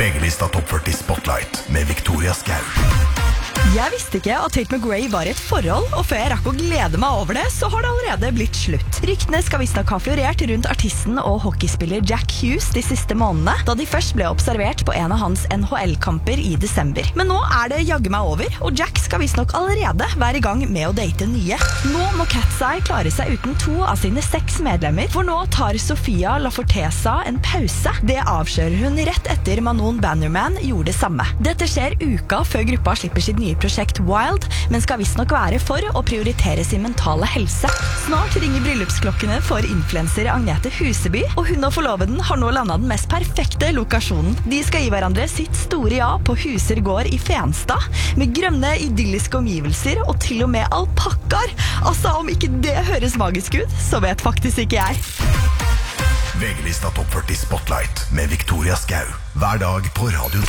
VG-lista Topp 40 Spotlight med Victoria Skau. Jeg visste ikke at Tate McRae var i et forhold, og før jeg rakk å glede meg over det, så har det allerede blitt slutt. Ryktene skal visstnok ha florert rundt artisten og hockeyspiller Jack Hughes de siste månedene, da de først ble observert på en av hans NHL-kamper i desember. Men nå er det jaggu meg over, og Jack skal visstnok allerede være i gang med å date nye. Nå må Cat's Eye klare seg uten 2 av sine 6 medlemmer, for nå tar Sofia Lafortesa en pause. Det avslører hun rett etter Manon Bannerman gjorde det samme. Dette skjer uka før gruppa slipper sitt nye prosjekt Wild, men skal visstnok være for å prioritere sin mentale helse. Snart ringer bryllupsklokkene for influencer Agnete Huseby, og hun og forloveden har nå landet den mest perfekte lokasjonen. De skal gi hverandre sitt store ja på Huser gård i Fenstad, med grønne, idylliske omgivelser og til og med alpakkar. Altså, om ikke det høres magisk ut, så vet faktisk ikke jeg. VG-lista Topp 40 Spotlight med Victoria Skau. Hver dag på Radio